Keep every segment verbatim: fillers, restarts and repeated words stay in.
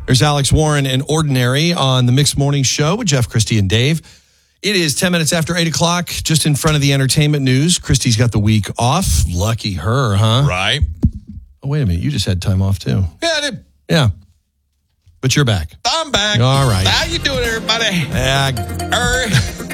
There's Alex Warren and Ordinary on the Mixed Morning Show with Jeff, Christy, and Dave. It is ten minutes after eight o'clock, just in front of the entertainment news. Christy's got the week off. Lucky her, huh? Right. Oh, wait a minute. You just had time off, too. Yeah, I did. Yeah. But you're back. I'm back. All right. How you doing, everybody? Uh, Er,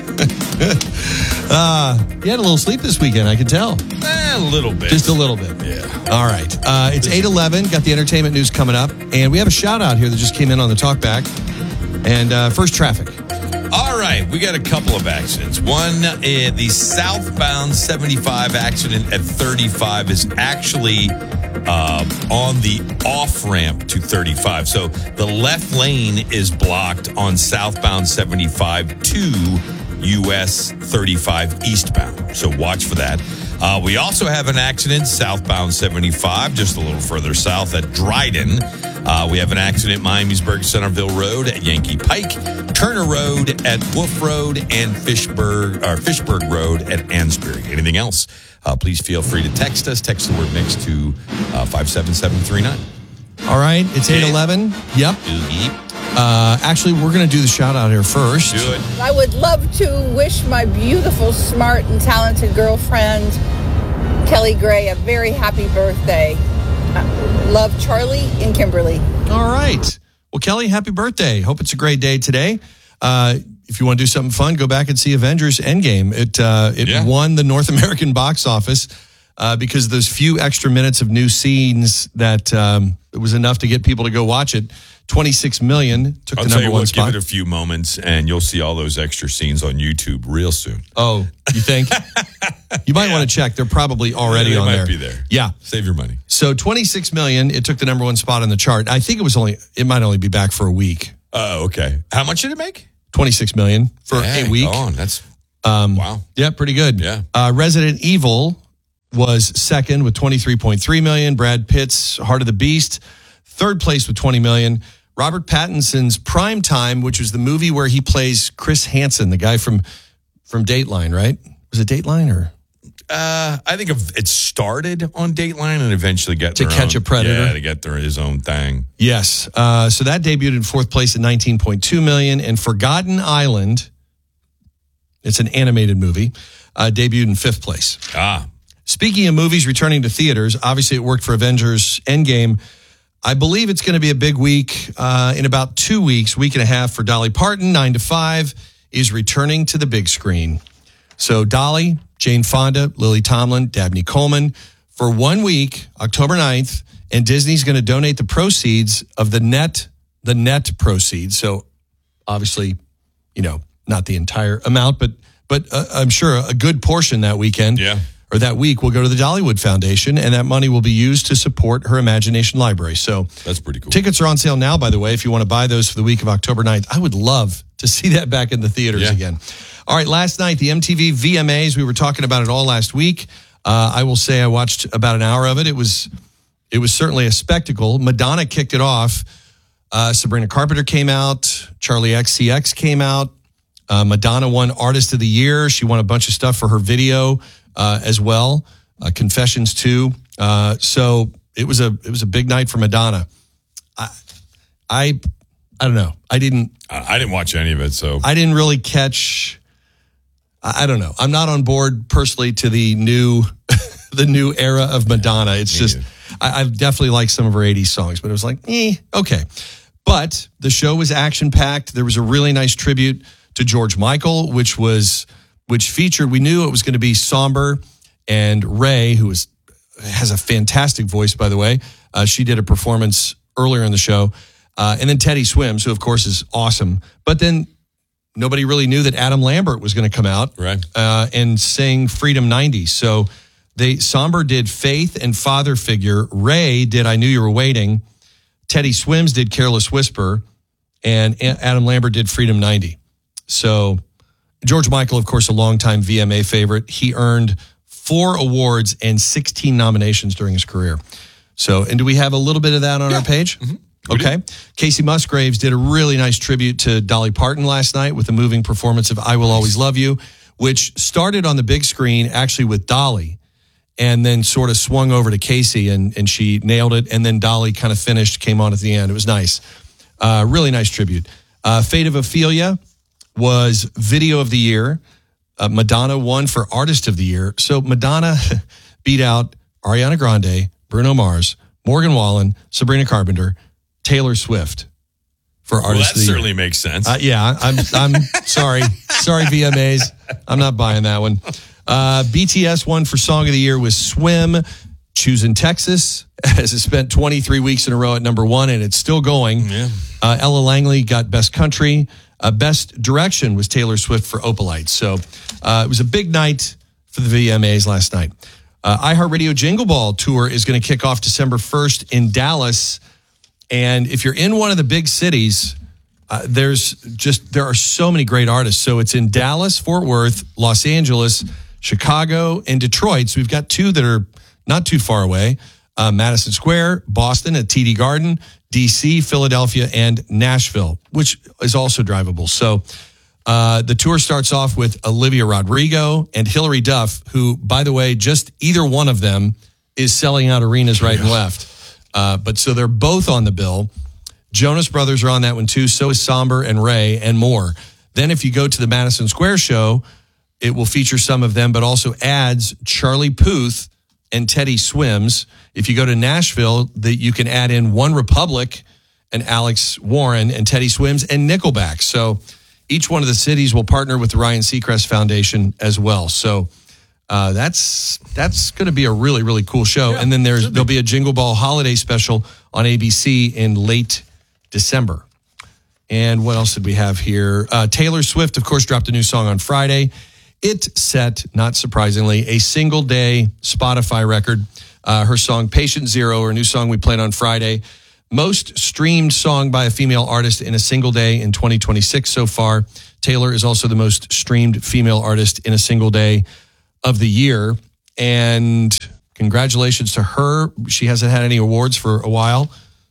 uh, you had a little sleep this weekend, I can tell. eh, a little bit. Just a little bit. Yeah. All right. Uh, it's eight eleven. Got the entertainment news coming up. And we have a shout out here that just came in on the talkback. And uh, first, traffic. All right, we got a couple of accidents. One, uh, the southbound seventy-five accident at thirty-five is actually uh, on the off-ramp to thirty-five. So the left lane is blocked on southbound seventy-five to U S thirty-five eastbound. So watch for that. Uh, we also have an accident southbound seventy-five, just a little further south at Dryden. Uh, we have an accident Miamisburg Centerville Road at Yankee Pike, Turner Road at Wolf Road, and Fishburg or Fishburg Road at Ansbury. Anything else? Uh, please feel free to text us. Text the word mix to uh, five seven seven three nine. All right. It's eight eleven. Yep. Uh, actually, we're going to do the shout out here first. Do it. I would love to wish my beautiful, smart, and talented girlfriend, Kelly Gray, a very happy birthday. Uh, love, Charlie and Kimberly. All right. Well, Kelly, happy birthday. Hope it's a great day today. Uh, if you want to do something fun, go back and see Avengers Endgame. It uh, it Yeah. won the North American box office uh, because of those few extra minutes of new scenes that um, it was enough to get people to go watch it. twenty-six million took I'll the tell number you one what, spot. give it a few moments, and you'll see all those extra scenes on YouTube real soon. Oh, you think? You might want to check. They're probably already Yeah, they on might there. be there. Yeah. Save your money. So twenty-six million, it took the number one spot on the chart. I think it was only, it might only be back for a week. Oh, okay. How much did it make? twenty-six million for Dang, a week. On. That's Um, wow. Yeah, pretty good. Yeah. Uh, Resident Evil was second with twenty-three point three million. Brad Pitt's Heart of the Beast, third place with twenty million. Robert Pattinson's Prime Time, which was the movie where he plays Chris Hansen, the guy from from Dateline, right? Was it Dateline or Uh, I think of- it started on Dateline and eventually got To their Catch own- a Predator? Yeah, to get their his own thing. Yes. Uh, so that debuted in fourth place at nineteen point two million. And Forgotten Island, it's an animated movie, uh, debuted in fifth place. Ah, Speaking of movies returning to theaters, obviously it worked for Avengers Endgame. I believe it's going to be a big week uh, in about two weeks, week and a half for Dolly Parton. Nine to five is returning to the big screen. So Dolly, Jane Fonda, Lily Tomlin, Dabney Coleman for one week, October ninth, and Disney's going to donate the proceeds of the net, the net proceeds. So obviously, you know, not the entire amount, but but uh, I'm sure a good portion that weekend. Yeah. Or that week will go to the Dollywood Foundation, and that money will be used to support her Imagination Library. So that's pretty cool. tickets are on sale now, by the way, if you want to buy those for the week of October ninth. I would love to see that back in the theaters Yeah. again. All right, last night, the M T V V M As, we were talking about it all last week. Uh, I will say I watched about an hour of it. It was it was certainly a spectacle. Madonna kicked it off. Uh, Sabrina Carpenter came out. Charlie X C X came out. Uh, Madonna won Artist of the Year. She won a bunch of stuff for her video uh, as well. Uh, Confessions too. Uh, so it was a it was a big night for Madonna. I I I don't know. I didn't I, I didn't watch any of it, so I didn't really catch. I, I don't know. I'm not on board personally to the new the new era of Madonna. It's Me just either. I, I've definitely liked some of her eighties songs, but it was like, eh, okay. But the show was action packed. There was a really nice tribute to George Michael, which was which featured. We knew it was going to be somber, and Ray, who was has a fantastic voice, by the way, uh, she did a performance earlier in the show, uh, and then Teddy Swims, who of course is awesome. But then nobody really knew that Adam Lambert was going to come out right. uh, and sing Freedom ninety. So they Somber did Faith and Father Figure. Ray did I Knew You Were Waiting. Teddy Swims did Careless Whisper, and Adam Lambert did Freedom ninety. So George Michael, of course, a longtime V M A favorite. He earned four awards and sixteen nominations during his career. So, and do we have a little bit of that on Yeah. our page? Mm-hmm. Okay. Casey Musgraves did a really nice tribute to Dolly Parton last night with a moving performance of I Will Always Love You, which started on the big screen actually with Dolly and then sort of swung over to Casey and, and she nailed it. And then Dolly kind of finished, came on at the end. It was nice. Uh, really nice tribute. Uh, Fate of Ophelia was Video of the Year. Uh, Madonna won for Artist of the Year. So Madonna beat out Ariana Grande, Bruno Mars, Morgan Wallen, Sabrina Carpenter, Taylor Swift for Well, Artist that of the Year. certainly makes sense. Uh, yeah, I'm I'm sorry. Sorry, V M As. I'm not buying that one. Uh, B T S won for Song of the Year with Swim, Choosing Texas, as it spent twenty-three weeks in a row at number one, and it's still going. Yeah. Uh, Ella Langley got Best Country. Uh, Best Direction was Taylor Swift for Opalite. So uh, it was a big night for the V M As last night. Uh, iHeartRadio Jingle Ball Tour is going to kick off December first in Dallas. And if you're in one of the big cities, uh, there's just, there are so many great artists. So it's in Dallas, Fort Worth, Los Angeles, Chicago, and Detroit. So we've got two that are not too far away. Uh, Madison Square, Boston at T D Garden, D C, Philadelphia, and Nashville, which is also drivable. So uh, the tour starts off with Olivia Rodrigo and Hilary Duff, who, by the way, just either one of them is selling out arenas right and left. Uh, but so they're both on the bill. Jonas Brothers are on that one too. So is Somber and Ray and more. Then if you go to the Madison Square show, it will feature some of them, but also adds Charlie Puth and Teddy Swims. If you go to Nashville, the, you can add in One Republic and Alex Warren and Teddy Swims and Nickelback. So each one of the cities will partner with the Ryan Seacrest Foundation as well. So uh, that's that's going to be a really, really cool show. Yeah, and then there's there'll be a Jingle Ball holiday special on A B C in late December. And what else did we have here? Uh, Taylor Swift, of course, dropped a new song on Friday. It set, not surprisingly, a single day Spotify record. Uh, her song Patient Zero, her new song we played on Friday. Most streamed song by a female artist in a single day in twenty twenty-six so far. Taylor is also the most streamed female artist in a single day of the year. And congratulations to her. She hasn't had any awards for a while.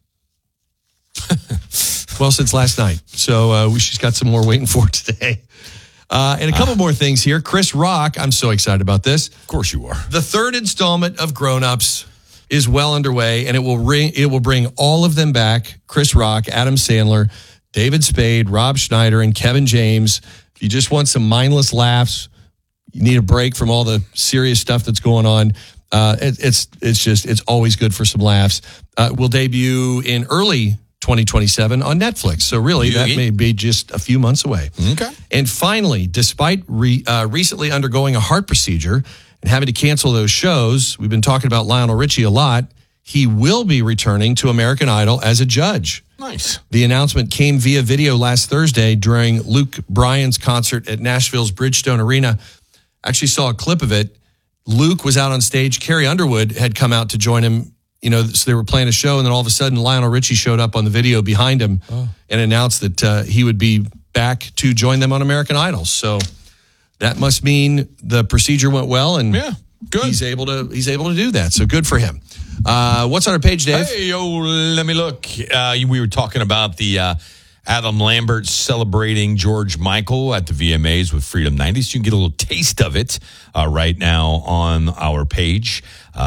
Well, since last night. So uh, she's got some more waiting for today. Uh, and a couple uh, more things here. Chris Rock, I'm so excited about this. Of course you are. The third installment of Grown Ups is well underway, and it will ring, it will bring all of them back. Chris Rock, Adam Sandler, David Spade, Rob Schneider, and Kevin James. If you just want some mindless laughs, you need a break from all the serious stuff that's going on. Uh, it, it's it's just, it's always good for some laughs. Uh, will debut in early twenty twenty-seven on Netflix. So really, that may be just a few months away. Okay. And finally, despite re, uh, recently undergoing a heart procedure and having to cancel those shows, we've been talking about Lionel Richie a lot. He will be returning to American Idol as a judge. Nice. The announcement came via video last Thursday during Luke Bryan's concert at Nashville's Bridgestone Arena. I actually saw a clip of it. Luke was out on stage. Carrie Underwood had come out to join him. You know, so they were playing a show, and then all of a sudden, Lionel Richie showed up on the video behind him oh. and announced that uh, he would be back to join them on American Idol. So that must mean the procedure went well, and yeah, good. He's able to he's able to do that. So good for him. Uh, what's on our page, Dave? Hey, yo, let me look. Uh, we were talking about the uh, Adam Lambert celebrating George Michael at the V M As with Freedom ninety. So you can get a little taste of it uh, right now on our page.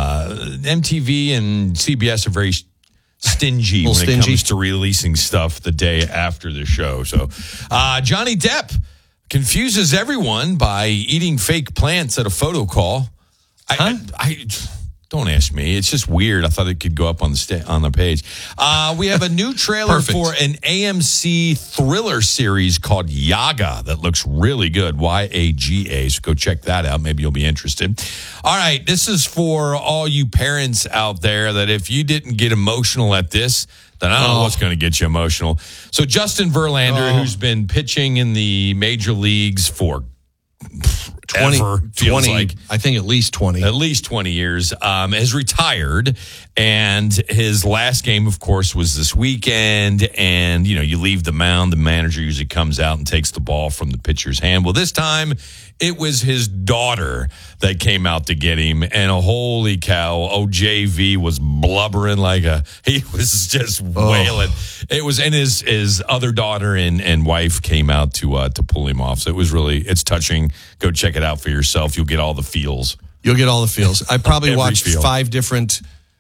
Uh, M T V and C B S are very stingy when stingy. it comes to releasing stuff the day after the show. So uh, Johnny Depp confuses everyone by eating fake plants at a photo call. I, huh? I, I Don't ask me. It's just weird. I thought it could go up on the sta- on the page. Uh, we have a new trailer for an A M C thriller series called Yaga that looks really good. Y A G A. So go check that out. Maybe you'll be interested. All right. This is for all you parents out there that if you didn't get emotional at this, then I don't oh. know what's going to get you emotional. So Justin Verlander, oh. who's been pitching in the major leagues for twenty, ever, feels twenty, like. I think at least twenty. At least twenty years, um, has retired. And his last game, of course, was this weekend. And, you know, you leave the mound, the manager usually comes out and takes the ball from the pitcher's hand. Well, this time it was his daughter that came out to get him. And uh, holy cow, O J V was blubbering like a, he was just wailing. Oh. It was, and his, his other daughter and, and wife came out to, uh, to pull him off. So it was really, it's touching. Go check it out for yourself. You'll get all the feels. You'll get all the feels. I probably watched feel. five different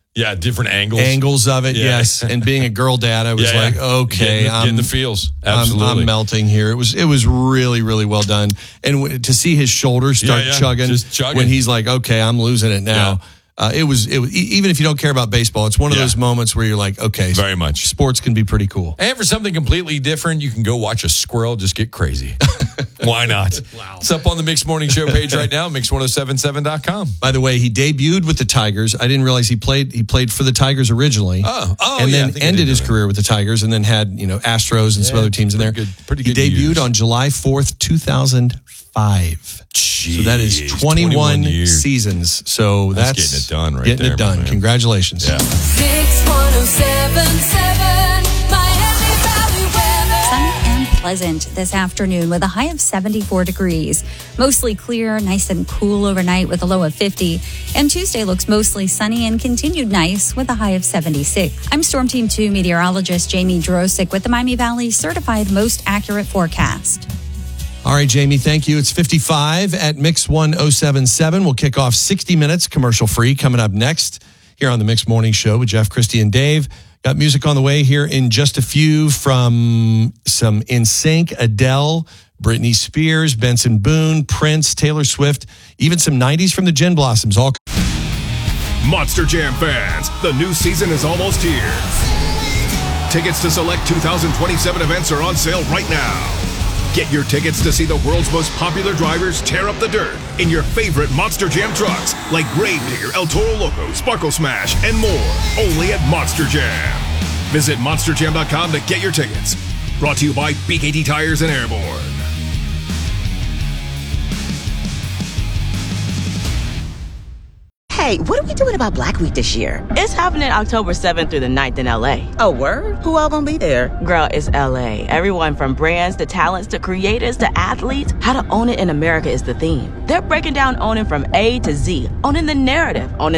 Yeah, different angles. Angles of it, Yeah. yes. And being a girl dad, I was Yeah, yeah. like, okay, Getting, I'm getting the feels. I'm, Absolutely. I'm melting here. It was it was really really well done, and w- to see his shoulders start Yeah, yeah. chugging, Just chugging. when he's like, okay, I'm losing it now. Yeah. Uh, it was it was e- even if you don't care about baseball, it's one of Yeah. those moments where you're like, okay, Very much. sports can be pretty cool. And for something completely different, you can go watch a squirrel just get crazy. Why not? Wow. It's up on the Mix Morning Show page right now, mix ten seventy-seven dot com. By the way, he debuted with the Tigers. I didn't realize he played he played for the Tigers originally. Oh, oh, and yeah, I then think I ended did his know that. career with the Tigers, and then had you know Astros and some Yeah, other teams in there. pretty good- pretty he good debuted years. on July fourth, two thousand five. So that is Jeez, twenty-one, years. seasons. So that's, That's getting it done right Getting there, it my done. man. Congratulations. Yeah. Mix ten seventy-seven, Miami Valley weather. Sunny and pleasant this afternoon with a high of seventy-four degrees. Mostly clear, nice and cool overnight with a low of fifty. And Tuesday looks mostly sunny and continued nice with a high of seventy-six. I'm Storm Team two meteorologist Jamie Drosick with the Miami Valley Certified Most Accurate Forecast. All right, Jamie, thank you. It's fifty-five at Mix ten seventy-seven. We'll kick off sixty minutes commercial free coming up next here on the Mix Morning Show with Jeff, Christy, and Dave. Got music on the way here in just a few from some N Sync, Adele, Britney Spears, Benson Boone, Prince, Taylor Swift, even some nineties from the Gin Blossoms. All Monster Jam fans, the new season is almost here. Tickets to select two thousand twenty-seven events are on sale right now. Get your tickets to see the world's most popular drivers tear up the dirt in your favorite Monster Jam trucks like Gravedigger, El Toro Loco, Sparkle Smash, and more. Only at Monster Jam. Visit monster jam dot com to get your tickets. Brought to you by B K T Tires and Airborne. Hey, what are we doing about Black Week this year? It's happening October seventh through the ninth in L A. Oh, word? Who all gonna be there? Girl, it's L A. Everyone from brands to talents to creators to athletes, how to own it in America is the theme. They're breaking down owning from A to Z, owning the narrative, owning